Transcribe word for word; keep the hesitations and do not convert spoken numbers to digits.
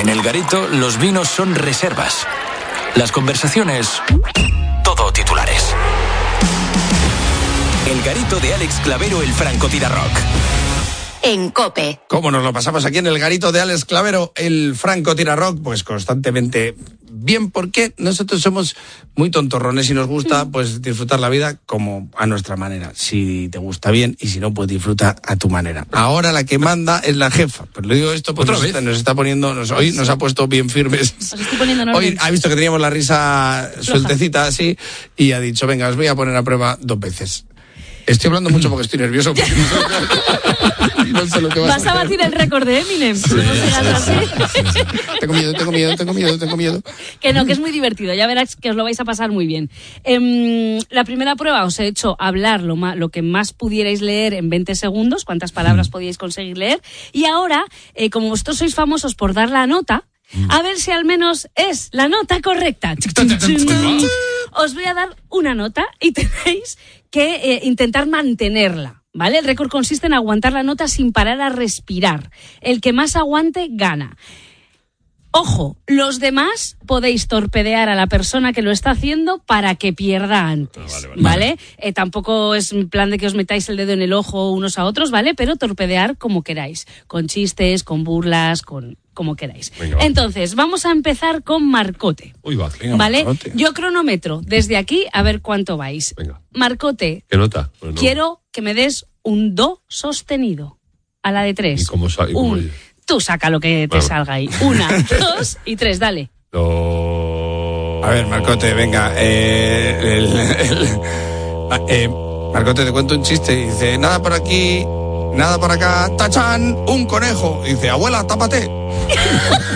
En El Garito, los vinos son reservas. Las conversaciones, todo titulares. El Garito de Alex Clavero, el francotirarrock. En COPE. ¿Cómo nos lo pasamos aquí en el Garito de Alex Clavero, el francotirarrock? Pues constantemente bien, porque nosotros somos muy tontorrones y nos gusta pues disfrutar la vida como a nuestra manera. Si te gusta bien y si no, pues disfruta a tu manera. Ahora la que manda es la jefa. Pues le digo esto porque nos está, nos está poniendo, nos, hoy nos ha puesto bien firmes. Os estoy poniendo en orden. Hoy ha visto que teníamos la risa sueltecita así y ha dicho, venga, os voy a poner a prueba dos veces. Estoy hablando mucho porque estoy nervioso. Porque no sé lo que vas, vas a, a batir el récord de Eminem. Sí, no sí, así. Sí, sí. Tengo miedo, tengo miedo, tengo miedo, tengo miedo. Que no, que es muy divertido. Ya verás que os lo vais a pasar muy bien. Eh, la primera prueba os he hecho hablar lo, ma- lo que más pudierais leer en veinte segundos, cuántas palabras podíais conseguir leer. Y ahora, eh, como vosotros sois famosos por dar la nota, a ver si al menos es la nota correcta. Os voy a dar una nota y tenéis que eh, intentar mantenerla, ¿vale? El récord consiste en aguantar la nota sin parar a respirar. El que más aguante, gana. Ojo, los demás podéis torpedear a la persona que lo está haciendo para que pierda antes, ah, vale, vale, ¿vale? vale. Eh, tampoco es en plan de que os metáis el dedo en el ojo unos a otros, ¿vale? Pero torpedear como queráis, con chistes, con burlas, con como queráis. Venga, va. Entonces, vamos a empezar con Marcote. Uy, va. Venga, ¿vale? Marcote. Yo cronometro desde aquí a ver cuánto vais. Venga. Marcote. ¿Qué nota? Pues no. Quiero que me des un do sostenido a la de tres. ¿Y cómo sale? Un... Tú saca lo que te bueno. salga ahí. Una, dos y tres, dale. No. A ver, Marcote, venga. Eh, el, el, el, eh, Marcote, te cuento un chiste. Dice, nada por aquí, nada por acá. ¡Tachán! Un conejo. Dice, abuela, tápate.